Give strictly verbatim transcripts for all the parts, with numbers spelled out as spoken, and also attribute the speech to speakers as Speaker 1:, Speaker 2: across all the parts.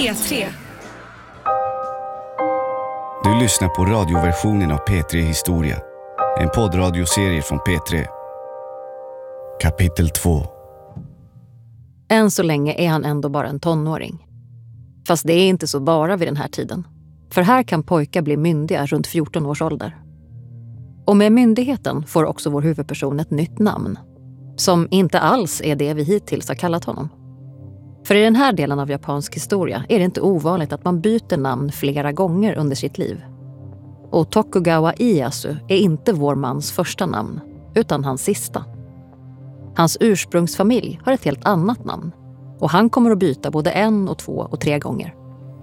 Speaker 1: P tre.
Speaker 2: Du lyssnar på radioversionen av P tre Historia. En poddradioserie från P tre. Kapitel två.
Speaker 3: Än så länge är han ändå bara en tonåring. Fast det är inte så bara vid den här tiden. För här kan pojkar bli myndiga runt fjorton års ålder. Och med myndigheten får också vår huvudperson ett nytt namn. Som inte alls är det vi hittills har kallat honom. För i den här delen av japansk historia är det inte ovanligt att man byter namn flera gånger under sitt liv. Och Tokugawa Ieyasu är inte vår mans första namn, utan hans sista. Hans ursprungsfamilj har ett helt annat namn. Och han kommer att byta både en och två och tre gånger.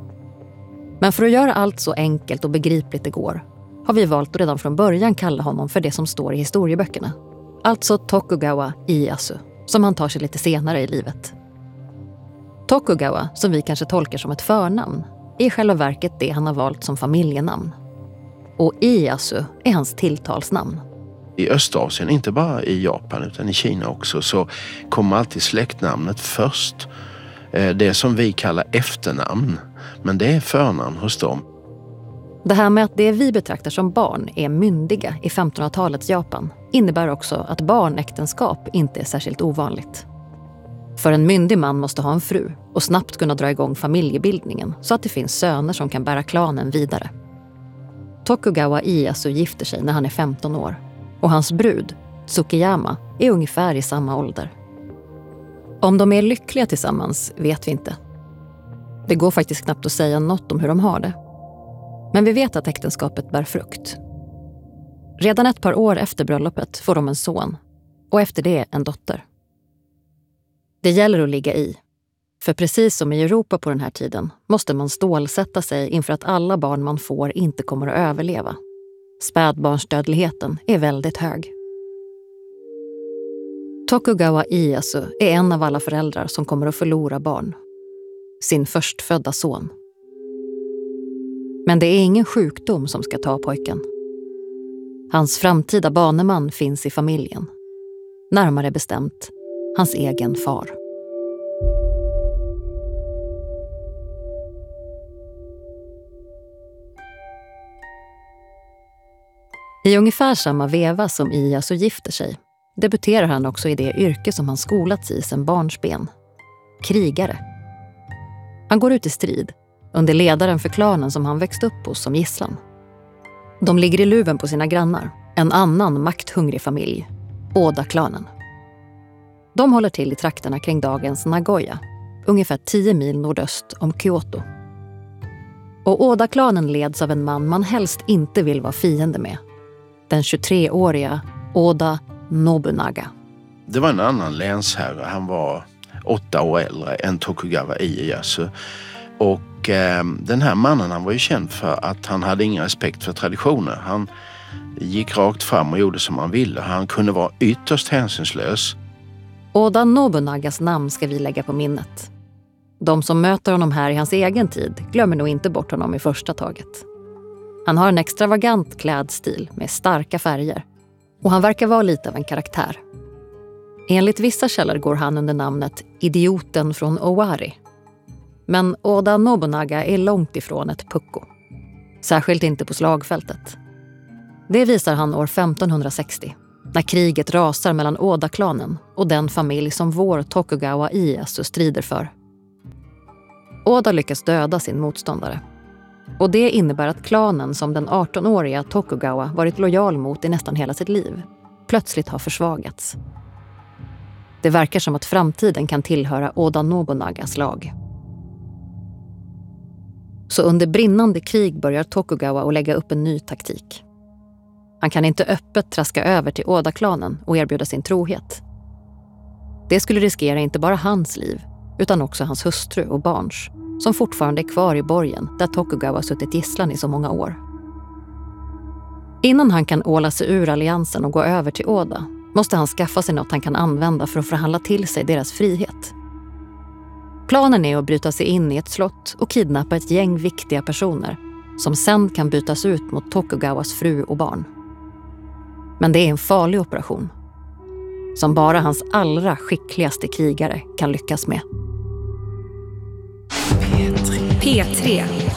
Speaker 3: Men för att göra allt så enkelt och begripligt det går har vi valt att redan från början kalla honom för det som står i historieböckerna. Alltså Tokugawa Ieyasu, som han tar sig lite senare i livet. Tokugawa, som vi kanske tolkar som ett förnamn, är i själva verket det han har valt som familjenamn. Och Ieyasu är hans tilltalsnamn.
Speaker 4: I Östasien, inte bara i Japan utan i Kina också, så kommer alltid släktnamnet först. Det som vi kallar efternamn, men det är förnamn hos dem.
Speaker 3: Det här med att det vi betraktar som barn är myndiga i femtonhundratalets Japan innebär också att barnäktenskap inte är särskilt ovanligt. För en myndig man måste ha en fru och snabbt kunna dra igång familjebildningen så att det finns söner som kan bära klanen vidare. Tokugawa Ieyasu gifter sig när han är femton år och hans brud, Tsukiyama, är ungefär i samma ålder. Om de är lyckliga tillsammans vet vi inte. Det går faktiskt knappt att säga något om hur de har det. Men vi vet att äktenskapet bär frukt. Redan ett par år efter bröllopet får de en son och efter det en dotter. Det gäller att ligga i. För precis som i Europa på den här tiden måste man stålsätta sig inför att alla barn man får inte kommer att överleva. Spädbarnsdödligheten är väldigt hög. Tokugawa Ieyasu är en av alla föräldrar som kommer att förlora barn. Sin förstfödda son. Men det är ingen sjukdom som ska ta pojken. Hans framtida baneman finns i familjen. Närmare bestämt, hans egen far. I ungefär samma veva som Ieyasu gifter sig debuterar han också i det yrke som han skolats i sedan barnsben. Krigare. Han går ut i strid under ledaren för klanen som han växt upp hos som gisslan. De ligger i luven på sina grannar, en annan makthungrig familj, Oda-klanen. De håller till i trakterna kring dagens Nagoya, ungefär tio mil nordöst om Kyoto. Och Oda-klanen leds av en man man helst inte vill vara fiende med. Den tjugotreåriga Oda Nobunaga.
Speaker 4: Det var en annan länsherre. Han var åtta år äldre än Tokugawa Ieyasu. Och eh, den här mannen, han var ju känd för att han hade ingen respekt för traditioner. Han gick rakt fram och gjorde som han ville. Han kunde vara ytterst hänsynslös.
Speaker 3: Oda Nobunagas namn ska vi lägga på minnet. De som möter honom här i hans egen tid glömmer nog inte bort honom i första taget. Han har en extravagant klädstil med starka färger. Och han verkar vara lite av en karaktär. Enligt vissa källor går han under namnet idioten från Owari. Men Oda Nobunaga är långt ifrån ett pucko. Särskilt inte på slagfältet. Det visar han år femtonhundrasextio. När kriget rasar mellan Oda-klanen och den familj som vår Tokugawa Ieyasu strider för. Oda lyckas döda sin motståndare. Och det innebär att klanen som den artonåriga Tokugawa varit lojal mot i nästan hela sitt liv plötsligt har försvagats. Det verkar som att framtiden kan tillhöra Oda Nobunagas lag. Så under brinnande krig börjar Tokugawa att lägga upp en ny taktik. Han kan inte öppet traska över till Oda-klanen och erbjuda sin trohet. Det skulle riskera inte bara hans liv utan också hans hustru och barns, som fortfarande är kvar i borgen där Tokugawa suttit gisslan i så många år. Innan han kan åla sig ur alliansen och gå över till Oda måste han skaffa sig något han kan använda för att förhandla till sig deras frihet. Planen är att bryta sig in i ett slott och kidnappa ett gäng viktiga personer som sen kan bytas ut mot Tokugawas fru och barn. Men det är en farlig operation som bara hans allra skickligaste krigare kan lyckas med.
Speaker 1: P tre.